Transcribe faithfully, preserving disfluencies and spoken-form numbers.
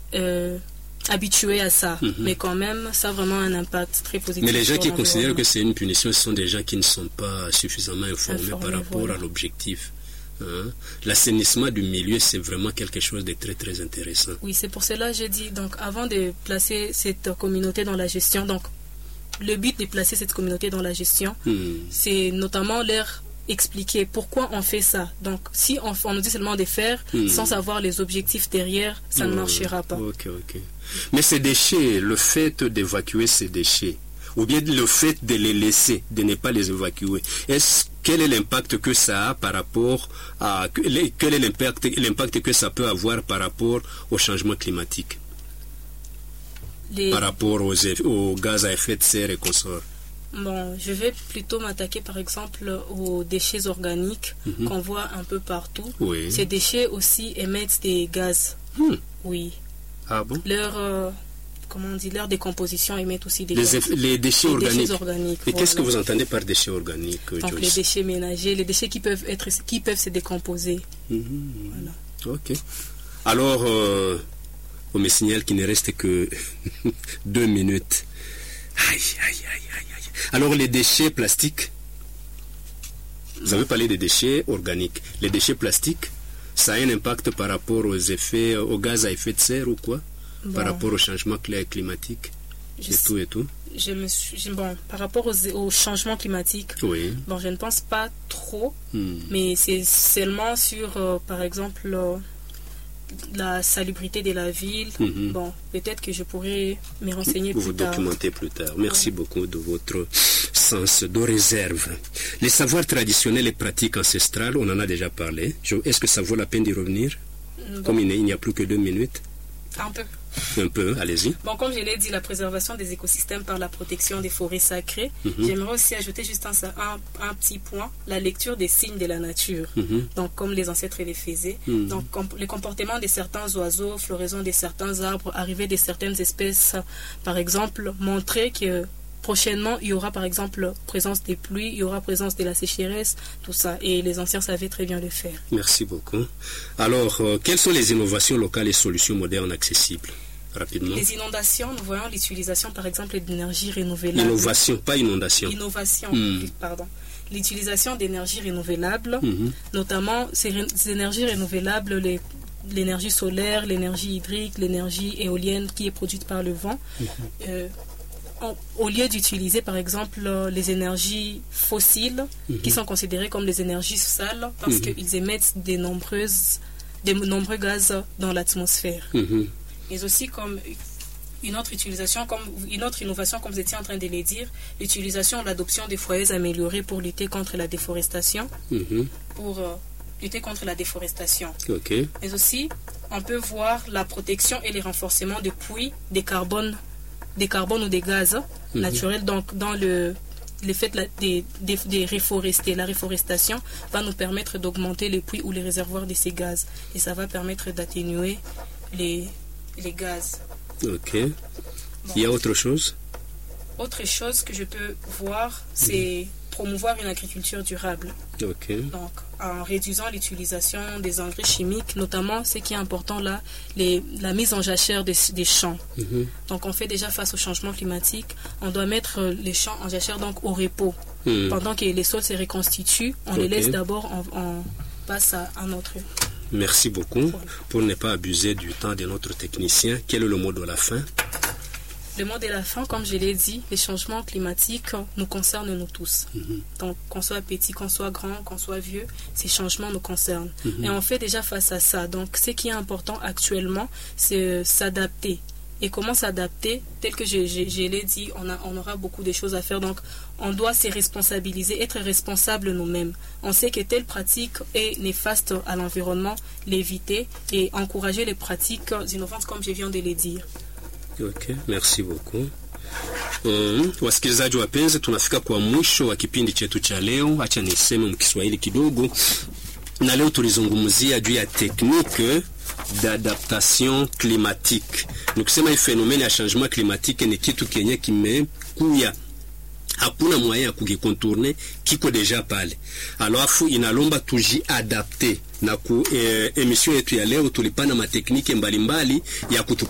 euh, habitués à ça, mm-hmm. mais quand même, ça a vraiment un impact très positif. Mais les gens qui considèrent que c'est une punition, ce sont des gens qui ne sont pas suffisamment informés, informés par rapport voilà. à l'objectif. Hein? L'assainissement du milieu, c'est vraiment quelque chose de très très intéressant. Oui, c'est pour cela que j'ai dit, donc avant de placer cette communauté dans la gestion, donc le but de placer cette communauté dans la gestion, mm. c'est notamment leur expliquer pourquoi on fait ça. Donc, si on, on nous dit seulement de faire, mmh. sans savoir les objectifs derrière, ça mmh. ne marchera pas. Ok, ok. Mais ces déchets, le fait d'évacuer ces déchets, ou bien le fait de les laisser, de ne pas les évacuer, est-ce, quel est l'impact que ça a par rapport à... Quel est l'impact, l'impact que ça peut avoir par rapport au changement climatique, les... par rapport aux, aux gaz à effet de serre et consorts? Bon, je vais plutôt m'attaquer par exemple aux déchets organiques mm-hmm. qu'on voit un peu partout. Oui. Ces déchets aussi émettent des gaz. Mm. Oui. Ah bon? Leur, euh, comment on dit, leur décomposition émet aussi des les gaz. Eff- les déchets les organiques. Déchets organiques. Et voilà. qu'est-ce que vous entendez par déchets organiques, Donc Joyce? les déchets ménagers, les déchets qui peuvent être, qui peuvent se décomposer. Mm-hmm. Voilà. Ok. Alors, euh, on me signale qu'il ne reste que deux minutes. Aïe, aïe, aïe, aïe. Alors les déchets plastiques, vous avez parlé des déchets organiques. Les déchets plastiques, ça a un impact par rapport aux effets, aux gaz à effet de serre ou quoi? Bon. Par rapport au changement climatique je et sais, tout et tout. Je me suis, bon, par rapport aux, au changement climatique, oui. bon, je ne pense pas trop, hmm. mais c'est seulement sur, euh, par exemple, euh, la salubrité de la ville. Mm-hmm. Bon, peut-être que je pourrais me renseigner vous plus vous tard. Vous documenter plus tard. Merci ouais. beaucoup de votre sens de réserve. Les savoirs traditionnels et pratiques ancestrales, on en a déjà parlé. Est-ce que ça vaut la peine d'y revenir? Bon. Comme il n'y a plus que deux minutes. Un peu. Un peu, allez-y. Bon, comme je l'ai dit, la préservation des écosystèmes par la protection des forêts sacrées. Mm-hmm. J'aimerais aussi ajouter juste un, un, un petit point, la lecture des signes de la nature. Mm-hmm. Donc, comme les ancêtres les faisaient. Mm-hmm. Donc, com- le comportement de certains oiseaux, floraison de certains arbres, arrivée de certaines espèces, par exemple, montrer que prochainement, il y aura par exemple présence des pluies, il y aura présence de la sécheresse, tout ça. Et les anciens savaient très bien le faire. Merci beaucoup. Alors, euh, quelles sont les innovations locales et solutions modernes accessibles? Rapidement. Les inondations, nous voyons l'utilisation par exemple d'énergie renouvelable. Innovation, pas inondation. Innovation, mmh. pardon. L'utilisation d'énergie renouvelable, mmh. notamment ces, ré- ces énergies renouvelables, les, l'énergie solaire, l'énergie hydrique, l'énergie éolienne qui est produite par le vent. Mmh. Euh, en, au lieu d'utiliser par exemple les énergies fossiles, mmh. qui sont considérées comme des énergies sales parce mmh. qu'ils émettent des, nombreuses, des nombreux gaz dans l'atmosphère. Mmh. Mais aussi comme une autre utilisation, comme une autre innovation, comme vous étiez en train de le dire, l'utilisation, l'adoption des foyers améliorés pour lutter contre la déforestation, mm-hmm. pour euh, lutter contre la déforestation. Okay. Mais aussi, on peut voir la protection et le renforcement des puits, des carbones, des carbones ou des gaz mm-hmm. naturels. Donc, dans le le fait de, de, de, de réforester, la réforestation va nous permettre d'augmenter les puits ou les réservoirs de ces gaz, et ça va permettre d'atténuer les les gaz. Ok. Bon. Il y a autre chose? Autre chose que je peux voir, c'est mmh. promouvoir une agriculture durable. Ok. Donc, en réduisant l'utilisation des engrais chimiques, notamment ce qui est important là, les, la mise en jachère des, des champs. Mmh. Donc, on fait déjà face au changement climatique, on doit mettre les champs en jachère donc au repos. Mmh. Pendant que les sols se reconstituent, on okay. les laisse d'abord, on, on passe à un autre. Merci beaucoup. Pour ne pas abuser du temps de notre technicien, quel est le mot de la fin? Le mot de la fin, comme je l'ai dit, les changements climatiques nous concernent nous tous. Mm-hmm. Donc, qu'on soit petit, qu'on soit grand, qu'on soit vieux, ces changements nous concernent. Mm-hmm. Et on fait déjà face à ça. Donc, ce qui est important actuellement, c'est euh, s'adapter. Et comment s'adapter? Tel que je, je, je l'ai dit, on, a, on aura beaucoup de choses à faire. Donc, on doit se responsabiliser, être responsable nous-mêmes. On sait que telle pratique est néfaste à l'environnement, l'éviter et encourager les pratiques innovantes comme je viens de les dire. Ok, merci beaucoup. Um, wasikilizaji wapenzi, tunafika kwa mwisho wa kipindi chetu cha leo. Acha niseme mkiswahili kidogo. Na leo tulizungumzia juu ya teknike d'adaptation climatique. Nikusema hii fenomene ya changement climatique ni kitu kenye kimekuya, hakuna moyen ya kukikontourner, kiko deja pale. Alafu inalomba tujiadapte. Na ku eh, emission yetu ya leo tulipana mateknike mbalimbali ya kutu